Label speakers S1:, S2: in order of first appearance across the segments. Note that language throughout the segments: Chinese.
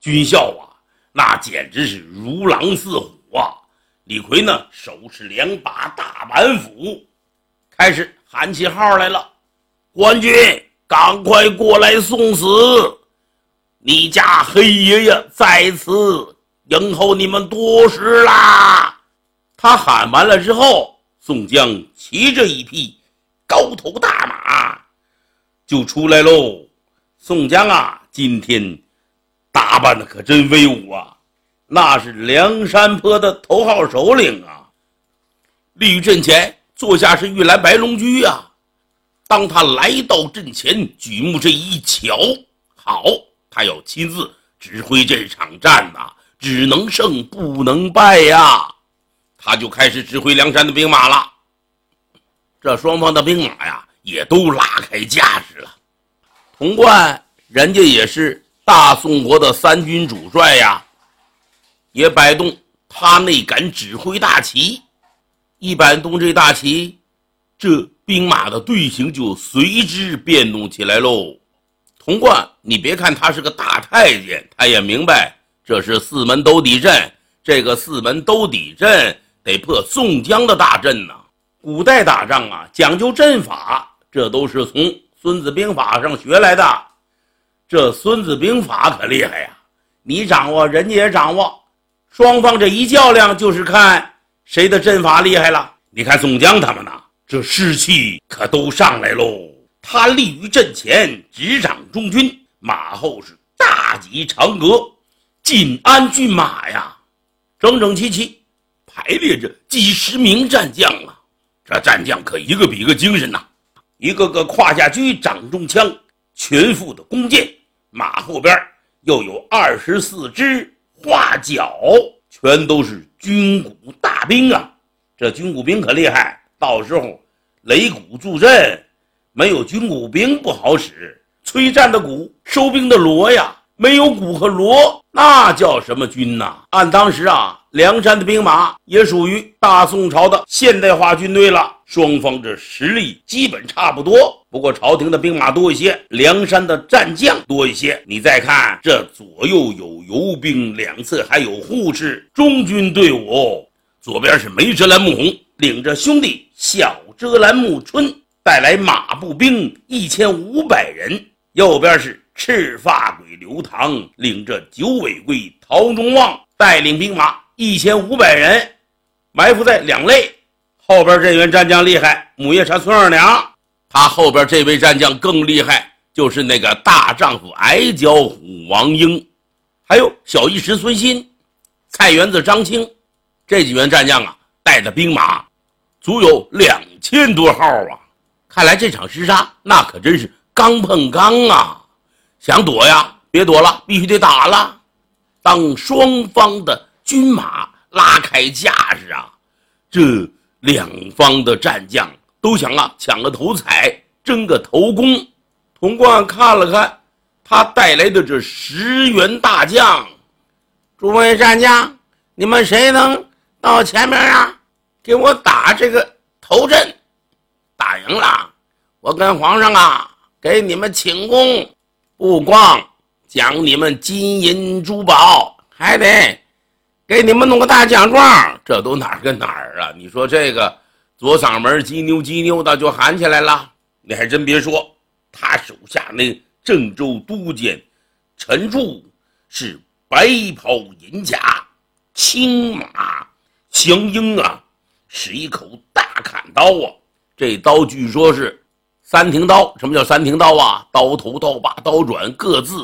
S1: 军校啊，那简直是如狼似虎啊！李逵呢，手持2把大板斧，开始喊起号来了：“官军，赶快过来送死！你家黑爷爷在此，迎候你们多时啦！”他喊完了之后，宋江骑着一匹高头大马就出来喽。宋江啊，今天打扮的可真威武啊，那是梁山泊的头号首领啊！立于阵前坐下是玉兰白龙驹啊。当他来到阵前，举目这一瞧，好，他要亲自指挥这场战呐，只能胜不能败呀。他就开始指挥梁山的兵马了。这双方的兵马呀，也都拉开架势了。童贯人家也是大宋国的3军主帅呀，也摆动他那杆指挥大旗。一摆动这大旗，这兵马的队形就随之变动起来喽。童贯，你别看他是个大太监，他也明白这是4门兜底阵，这个4门兜底阵得破宋江的大阵呐。古代打仗啊，讲究阵法，这都是从《孙子兵法》上学来的。这《孙子兵法》可厉害呀，你掌握，人家也掌握，双方这一较量就是看谁的阵法厉害了。你看宋江他们呐，这士气可都上来喽。他立于阵前，执掌中军，马后是大戟长戈，紧鞍骏马呀，整整齐齐排列着几十名战将啊。这战将可一个比一个精神呐，一个个胯下居，掌中枪，全副的弓箭，马后边又有24支画角，全都是军鼓大兵啊。这军鼓兵可厉害，到时候擂鼓助阵，没有军鼓兵不好使，催战的鼓，收兵的锣呀，没有鼓和锣，那叫什么军呐？按当时啊，梁山的兵马也属于大宋朝的现代化军队了，双方这实力基本差不多，不过朝廷的兵马多一些，梁山的战将多一些。你再看这左右有游兵，两侧还有护士，中军队伍，左边是梅遮拦穆弘领着兄弟小遮拦穆春带来马步兵1500人，右边是赤发鬼刘唐领着九尾龟陶中旺带领兵马1500人，埋伏在2肋。后边这员战将厉害，母夜叉孙二娘，他后边这位战将更厉害，就是那个大丈夫矮脚虎王英，还有小义师孙新、菜园子张青，这几员战将啊，带的兵马足有2000多号啊。看来这场厮杀那可真是刚碰刚啊，想躲呀别躲了，必须得打了。当双方的军马拉开架势啊，这两方的战将都想啊抢个头彩，争个头功。童贯看了看他带来的这10员大将，诸位战将，你们谁能到前面啊，给我打这个头阵？打赢了，我跟皇上啊给你们请功，不光奖你们金银珠宝，还得给你们弄个大奖状。这都哪儿跟哪儿啊？你说这个左嗓门鸡妞鸡妞的就喊起来了。你还真别说，他手下那郑州都监陈柱是白袍银甲，青马降鹰啊，使一口大砍刀啊。这刀据说是3庭刀。什么叫3庭刀啊？刀头刀把刀转各自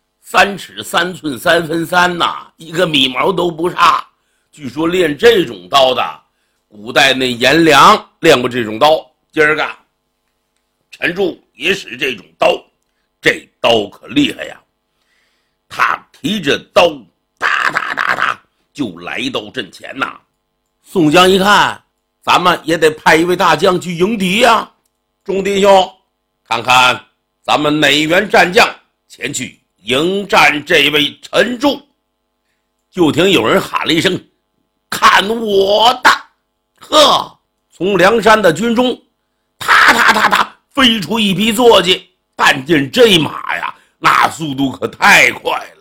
S1: 3尺3寸3分3呐，一个米毛都不差。据说练这种刀的，古代那颜良练过这种刀。今儿个陈柱也使这种刀，这刀可厉害呀！他提着刀哒哒哒哒就来到阵前呐。宋江一看，咱们也得派一位大将去迎敌呀。众弟兄，看看咱们哪员战将前去迎战这位陈柱。就听有人喊了一声，看我的！呵，从梁山的军中踏踏踏踏飞出一匹坐骑。但见这马呀，那速度可太快了。